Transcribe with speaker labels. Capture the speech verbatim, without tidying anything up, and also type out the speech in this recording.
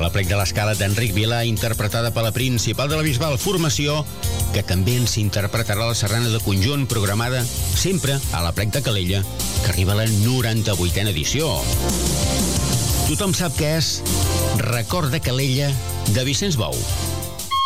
Speaker 1: l'Aplec de l'Escala d'Enric Vilà, interpretada per la Principal de la Bisbal, formació que també ens interpretarà la Sardana de Conjunt, programada sempre a l'Aplec de Calella, que arriba a la noranta-vuitena edició. Tothom sap què és Record de Calella, de Vicenç Bou.